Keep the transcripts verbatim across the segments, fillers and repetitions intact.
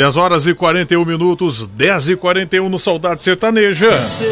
dez horas e quarenta e um minutos, dez e quarenta e um no Saudade Sertaneja.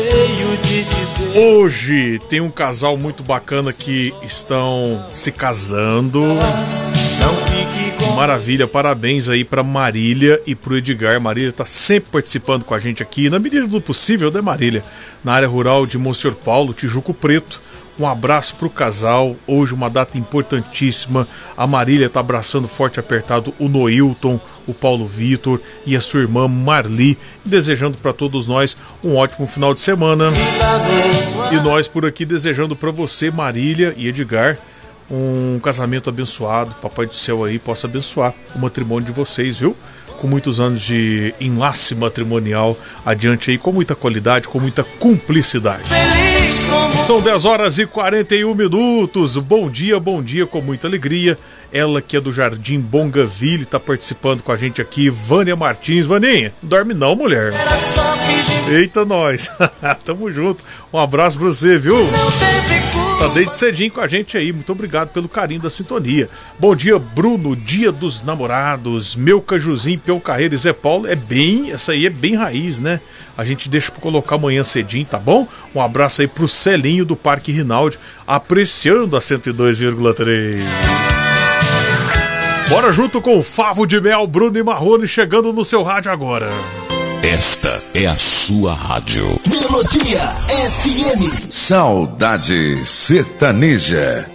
Hoje tem um casal muito bacana que estão se casando. Maravilha, parabéns aí pra Marília e pro Edgar. Marília tá sempre participando com a gente aqui, na medida do possível, né, Marília? Na área rural de Monsenhor Paulo, Tijuco Preto. Um abraço pro casal, hoje uma data importantíssima. A Marília tá abraçando forte e apertado o Noilton, o Paulo Vitor e a sua irmã Marli, desejando para todos nós um ótimo final de semana. E nós por aqui desejando para você, Marília e Edgar, um casamento abençoado. Papai do céu aí possa abençoar o matrimônio de vocês, viu? Com muitos anos de enlace matrimonial adiante aí, com muita qualidade, com muita cumplicidade. São dez horas e quarenta e um minutos. Bom dia, bom dia, com muita alegria. Ela que é do Jardim Bongaville, tá participando com a gente aqui, Vânia Martins. Vaninha, não dorme não, mulher. Eita, nós. Tamo junto. Um abraço pra você, viu? Tá desde cedinho com a gente aí. Muito obrigado pelo carinho da sintonia. Bom dia, Bruno, dia dos namorados. Meu Cajuzinho, Peão Carreiro e Zé Paulo. É bem, essa aí é bem raiz, né? A gente deixa pra colocar amanhã cedinho, tá bom? Um abraço aí pro Celinho do Parque Rinaldi, apreciando a cento e dois vírgula três. Bora junto com o Favo de Mel, Bruno e Marrone chegando no seu rádio agora. Esta é a sua rádio. Melodia F M. Saudade Sertaneja.